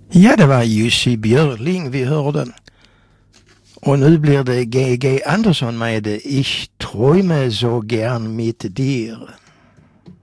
Ja, det var Jussi Björling vi hörde. Och nu blir det G.G. Andersson med Ich träume so gern mit dir.